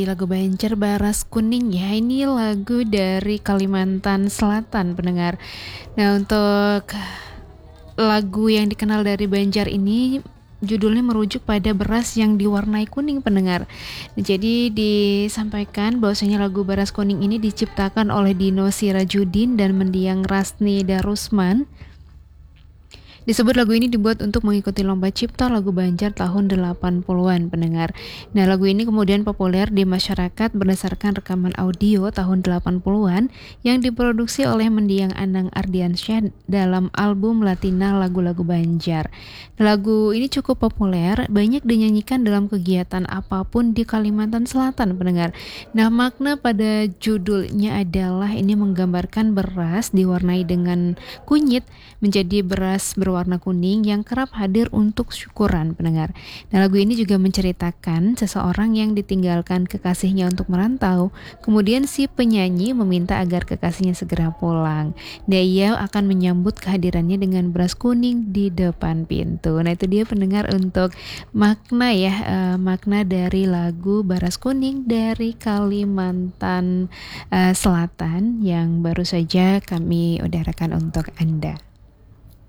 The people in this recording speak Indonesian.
Lagu Banjar Baras Kuning ya, ini lagu dari Kalimantan Selatan pendengar. Nah, untuk lagu yang dikenal dari Banjar ini judulnya merujuk pada beras yang diwarnai kuning pendengar. Jadi disampaikan bahwasanya lagu Baras Kuning ini diciptakan oleh Dino Sirajudin dan mendiang Rasni Darusman. Disebut lagu ini dibuat untuk mengikuti lomba cipta lagu Banjar tahun 80-an pendengar. Nah, lagu ini kemudian populer di masyarakat berdasarkan rekaman audio tahun 80-an yang diproduksi oleh mendiang Anang Ardiansyah dalam album Latina Lagu-Lagu Banjar. Lagu ini cukup populer, banyak dinyanyikan dalam kegiatan apapun di Kalimantan Selatan pendengar. Nah, makna pada judulnya adalah ini menggambarkan beras diwarnai dengan kunyit menjadi beras berwarna kuning yang kerap hadir untuk syukuran pendengar. Nah, lagu ini juga menceritakan seseorang yang ditinggalkan kekasihnya untuk merantau. Kemudian si penyanyi meminta agar kekasihnya segera pulang. Dan ia akan menyambut kehadirannya dengan beras kuning di depan pintu. Nah, itu dia pendengar untuk makna ya, makna dari lagu Baras Kuning dari Kalimantan Selatan yang baru saja kami udarakan untuk Anda.